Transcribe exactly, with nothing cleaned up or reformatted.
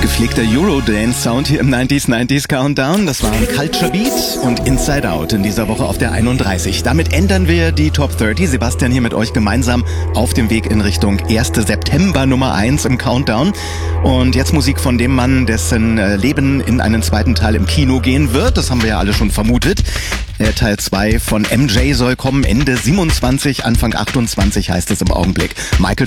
Gepflegter Eurodance-Sound hier im neunziger neunziger Countdown. Das waren Culture Beat und Inside Out in dieser Woche auf der einunddreißig. Damit ändern wir die Top dreißig. Sebastian hier mit euch gemeinsam auf dem Weg in Richtung erster September Nummer eins im Countdown. Und jetzt Musik von dem Mann, dessen Leben in einen zweiten Teil im Kino gehen wird. Das haben wir ja alle schon vermutet. Der Teil zwei von M J soll kommen Ende siebenundzwanzig, Anfang achtundzwanzig heißt es im Augenblick. Michael